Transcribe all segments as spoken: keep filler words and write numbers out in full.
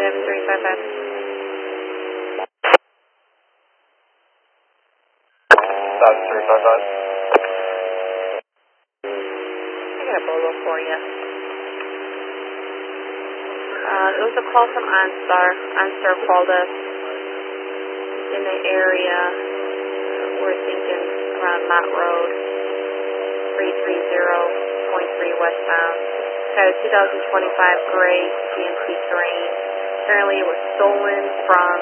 seven three five five. seven three five five. I got a bolo for you. Uh, it was a call from OnStar. OnStar called us in the area. We're thinking around Mott Road, three three zero point three westbound. Got a two thousand twenty-five gray G M C Terrain. Apparently it was stolen from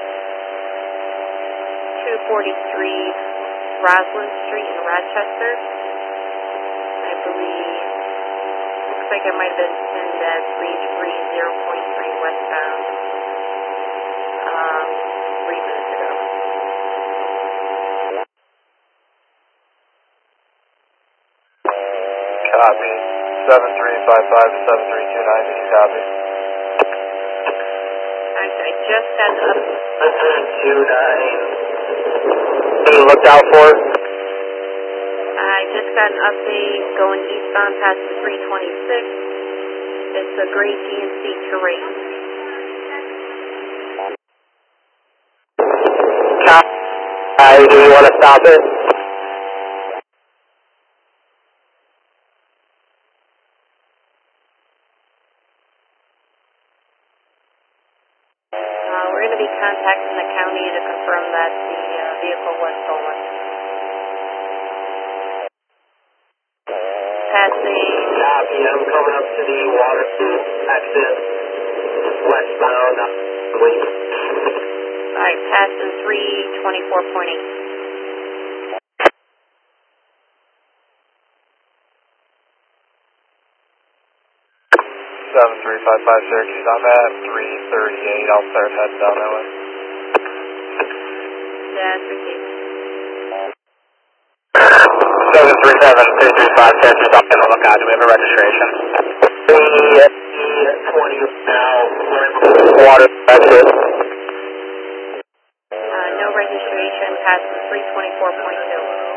two forty-three Roslyn Street in Rochester. I believe, looks like it might have been pinned at three three zero point three westbound um, three minutes ago. Copy. seven three five five to seven three two nine, did you copy? Actually, I just got up. seven three two nine. What you looked out for? I just got an update going eastbound past the three twenty-six. It's a gray G M C Terrain. Copy. Do you want to stop it? Uh, we're going to be contacting the county to confirm that the uh, vehicle was stolen. Passing. Copy. I'm coming up to the Waterloo exit westbound. Alright, passing three twenty-four point eight. seven three five five Syracuse, I'm at three thirty-eight. I'll start heading down that way. That's received. seven three seven two three five Syracuse, I'm going to look out. Do we have a registration? twenty now. Water exit. Uh, no registration, passing three twenty-four point two.